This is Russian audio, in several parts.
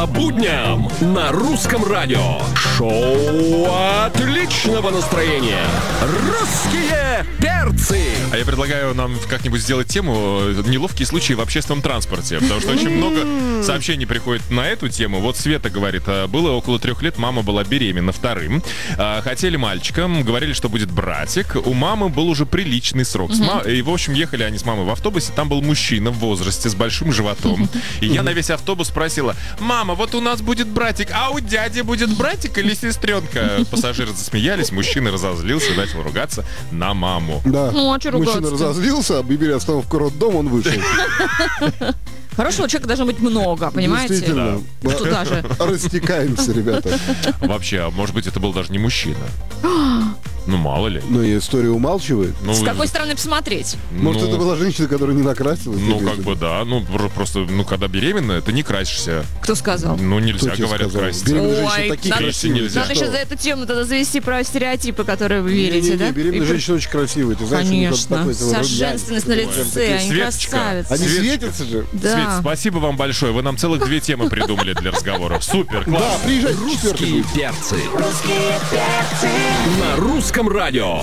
По будням на Русском радио. Шоу отличного настроения. Русские перцы. А я предлагаю нам как-нибудь сделать тему «Неловкие случаи в общественном транспорте». Потому что очень много сообщений приходит на эту тему. Вот Света говорит, было около 3 лет, мама была беременна вторым. Хотели мальчика, говорили, что будет братик. У мамы был уже приличный срок. И, в общем, ехали они с мамой в автобусе. Там был мужчина в возрасте с большим животом. И я на весь автобус спросила: мама, вот у нас будет братик, а у дяди будет братик или сестренка? Пассажиры засмеялись, мужчина разозлился, начал ругаться на маму. Да. Ну, а что ругаться-то? Мужчина разозлился, объявили остановку роддом, он вышел. Хорошего человека должно быть много, понимаете? Действительно. Что даже? Растекаемся, ребята. Вообще, а может быть, это был даже не мужчина? Ну, мало ли. Но и история умалчивает. Ну, С какой стороны посмотреть? Может, это была женщина, которая не накрасилась? Ну, или как бы да. Ну, просто, когда беременна, ты не красишься. Кто сказал? Ну, нельзя, Кто тебе говорят, сказал? краситься. Беременные Ой, женщины такие надо- красивые. нельзя. Надо сейчас за эту тему тогда завести про стереотипы, которые вы верите, Не-не-не, да? беременные И- женщины очень красивые. Ты знаешь, у них вот Конечно. такой Вся румянец женственность на такой. лице, они Светочка. красавицы. Они Светочка. светятся же. Свет, Да. спасибо вам большое. Вы нам целых 2 темы придумали для разговора. Супер, класс. Да, приезжайте в четвертый. Русские перцы. На Русском радио.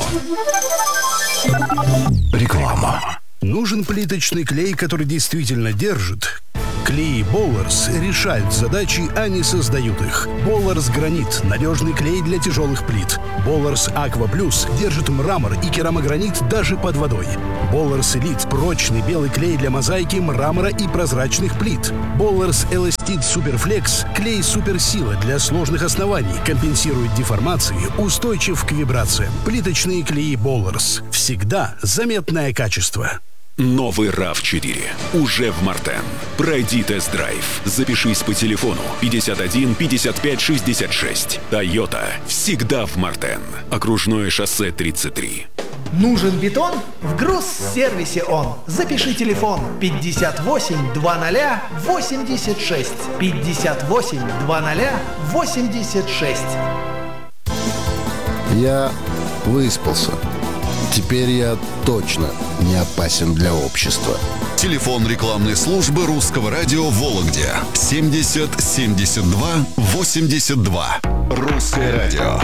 Реклама. Нужен плиточный клей, который действительно держит? Клей Болларс решают задачи, а не создают их. Болларс Гранит – надежный клей для тяжелых плит. Болларс Аква Плюс держит мрамор и керамогранит даже под водой. Болларс Элит – прочный белый клей для мозаики, мрамора и прозрачных плит. Болларс Эластит Суперфлекс – клей суперсила для сложных оснований, компенсирует деформации, устойчив к вибрациям. Плиточные клеи Болларс. Всегда заметное качество. Новый RAV4 уже в Мартен. Пройди тест-драйв. Запишись по телефону 51 55 66. Toyota всегда в Мартен. Окружное шоссе 33. Нужен бетон? В Грузсервисе он. Запиши телефон 58 20 86. 58 20 86. Я выспался. Теперь я точно не опасен для общества. Телефон рекламной службы Русского радио Вологде 70 72 82. Русское радио.